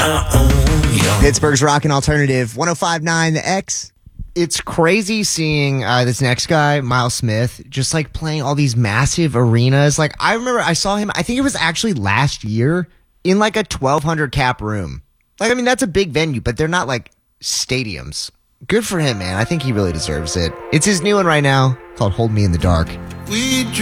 Pittsburgh's Rockin' Alternative, 105.9 The X. It's crazy seeing this next guy, Miles Smith, just like playing all these massive arenas. Like, I remember I saw him, I think it was actually last year, in like a 1,200 cap room. Like, I mean, that's a big venue, but they're not like stadiums. Good for him, man. I think he really deserves it. It's his new one right now called Hold Me in the Dark.